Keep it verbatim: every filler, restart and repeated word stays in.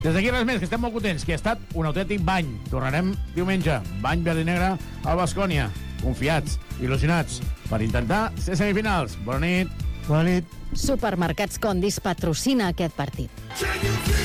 Des d'aquí res més, que estem molt contents, que ha estat un autèntic bany. Tornarem diumenge, bany verd i negre al Baskonia. Confiats, il·lusionats, per intentar ser semifinals. Bona nit. Bona nit. Supermercats Condis patrocina aquest partit.